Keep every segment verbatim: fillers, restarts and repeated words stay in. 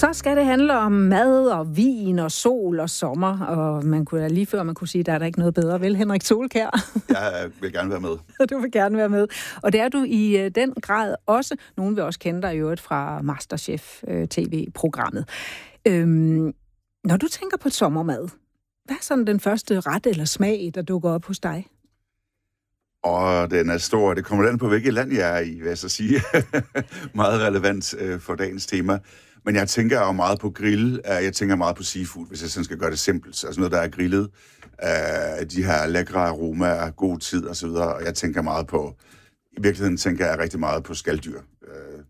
Så skal det handle om mad og vin og sol og sommer, og man kunne lige før man kunne sige, at der er der ikke noget bedre, vel, Henrik Solkjær? Jeg vil gerne være med. Du vil gerne være med. Og det er du i den grad også. Nogen vil også kende dig i øvrigt fra MasterChef-T V-programmet. Øhm, når du tænker på sommermad, hvad er sådan den første ret eller smag, der dukker op hos dig? Og den er stor. Det kommer an på, hvilket land jeg er i, vil jeg så sige. Meget relevant øh, for dagens tema. Men jeg tænker jo meget på grill. Jeg tænker meget på seafood, hvis jeg sådan skal gøre det simpelt. Altså noget, der er grillet. Øh, de her lækre aromaer, god tid og så videre. Og jeg tænker meget på... I virkeligheden tænker jeg rigtig meget på skaldyr. Øh.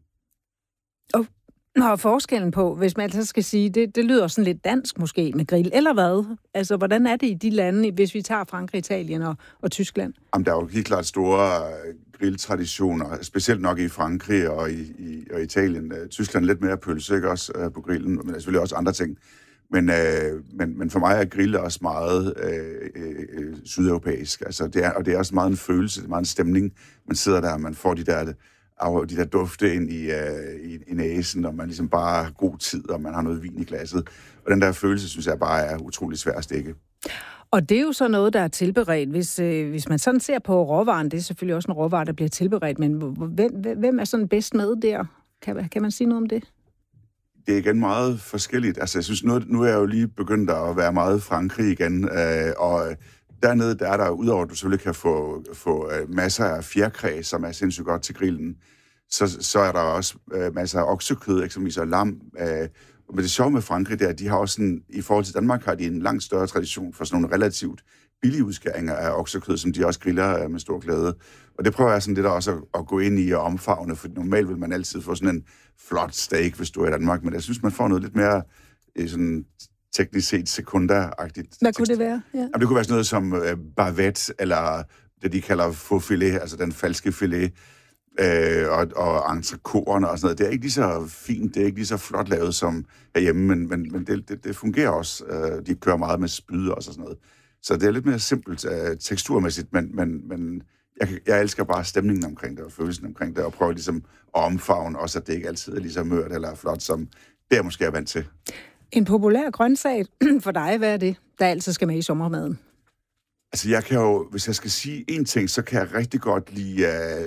Og Nå, forskellen på, hvis man altså skal sige, det, det lyder sådan lidt dansk måske med grill, eller hvad? Altså, hvordan er det i de lande, hvis vi tager Frankrig, Italien og, og Tyskland? Jamen, der er jo helt klart store grilltraditioner, specielt nok i Frankrig og i, i og Italien. Tyskland lidt mere pølse, ikke også, øh, på grillen, men selvfølgelig også andre ting. Men, øh, men, men for mig er grill også meget øh, øh, sydeuropæisk, altså, det er, og det er også meget en følelse, det er meget en stemning. Man sidder der, og man får de der... de der dufte ind i, uh, i, i næsen, og man ligesom bare har god tid, og man har noget vin i glasset. Og den der følelse, synes jeg bare er utrolig svær at stikke. Og det er jo så noget, der er tilberedt. Hvis, øh, hvis man sådan ser på råvaren, det er selvfølgelig også en råvare, der bliver tilberedt, men hvem, hvem er sådan bedst med der? Kan, kan man sige noget om det? Det er igen meget forskelligt. Altså, jeg synes, nu, nu er jeg jo lige begyndt at være meget i Frankrig igen, øh, og dernede, der er der, udover at du selvfølgelig kan få, få uh, masser af fjerkræ, som er sindssygt godt til grillen, så, så er der også uh, masser af oksekød, eksempelvis og lam. Uh, men det sjove med Frankrig, det er, at de har også sådan, i forhold til Danmark, har de en langt større tradition for sådan nogle relativt billige udskæringer af oksekød, som de også griller uh, med stor glæde. Og det prøver jeg sådan lidt også at, at gå ind i og omfavne, for normalt vil man altid få sådan en flot steak, hvis du er i Danmark, men jeg synes, man får noget lidt mere uh, sådan... teknisk set sekundæragtigt. Hvad kunne det være? Ja. Jamen, det kunne være sådan noget som øh, bavette, eller det, de kalder faux filet, altså den falske filet, øh, og, og entrecôterne og sådan noget. Det er ikke lige så fint, det er ikke lige så flot lavet som herhjemme, men, men, men det, det, det fungerer også. Øh, de kører meget med spyd også og sådan noget. Så det er lidt mere simpelt øh, teksturmæssigt, men, men, men jeg, jeg elsker bare stemningen omkring det, og følelsen omkring det, og prøver ligesom at omfavne også, at det ikke altid er lige så mørt eller flot, som det jeg måske er vant til. En populær grøntsag for dig, hvad er det, der altid skal med i sommermaden? Altså, jeg kan jo, hvis jeg skal sige én ting, så kan jeg rigtig godt lide,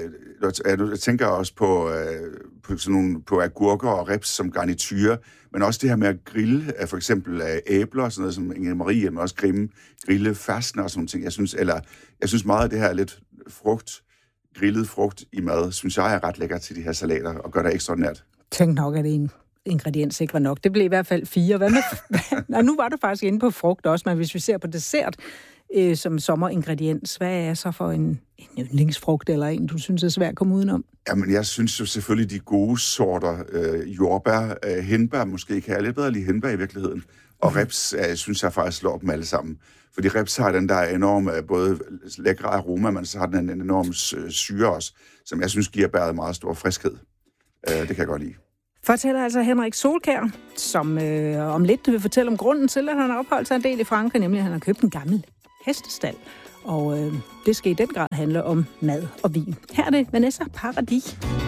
uh, jeg tænker også på, uh, på, sådan nogle, på agurker og rips som garnityre, men også det her med at grille, uh, for eksempel uh, æbler, sådan noget som Inge Marie, men også grimme, grille ferskner og sådan nogle ting. Jeg synes, eller, jeg synes meget af det her lidt frugt, grillet frugt i mad, synes jeg er ret lækkert til de her salater, og gør det ekstraordinært. Tænk nok, at det er en ingrediens ikke var nok. Det blev i hvert fald fire. Hvad med... Nå, nu var du faktisk inde på frugt også, men hvis vi ser på dessert øh, som sommeringrediens, hvad er så for en, en yndlingsfrugt, eller en, du synes er svært at komme udenom? Jamen, jeg synes jo selvfølgelig, de gode sorter, øh, jordbær, øh, hindbær, måske kan jeg lidt bedre lide hindbær i virkeligheden, og mm. rips, øh, synes jeg faktisk slår dem alle sammen. Fordi rips har den der enorme, både lækre aroma, men så har den en enorm syre også, som jeg synes giver bæret meget stor friskhed. Øh, det kan jeg godt lide. Fortæller altså Henrik Solkjær, som øh, om lidt vil fortælle om grunden til, at han har opholdt sig en del i Frankrig, nemlig at han har købt en gammel hestestald. Og øh, det skal i den grad handle om mad og vin. Her er det Vanessa Paradis.